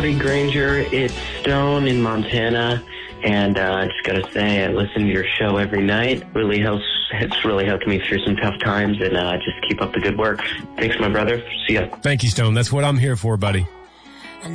Howdy, Granger. It's Stone in Montana. And I just got to say, I listen to your show every night. It's really helped me through some tough times, and just keep up the good work. Thanks, my brother. See ya. Thank you, Stone. That's what I'm here for, buddy.